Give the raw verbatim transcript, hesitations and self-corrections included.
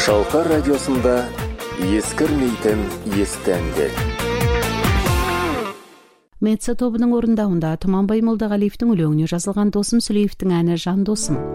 Шалқар радиосында ескірмейтін есті әндер. Метса тобының орындауында Тұманбай Молдағалиевтің өлеңіне жазылған Досым Сүлеевтің әні «Жан досым».